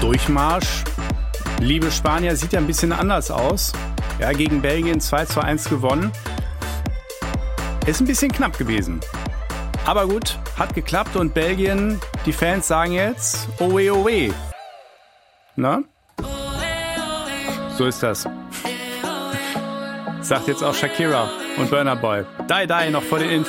Durchmarsch. Liebe Spanier, sieht ja ein bisschen anders aus. Ja, gegen Belgien 2:1 gewonnen. Ist ein bisschen knapp gewesen. Aber gut, hat geklappt und Belgien, die Fans sagen jetzt, owe, owe. Na? So ist das. Sagt jetzt auch Shakira und Burna Boy. Die noch vor den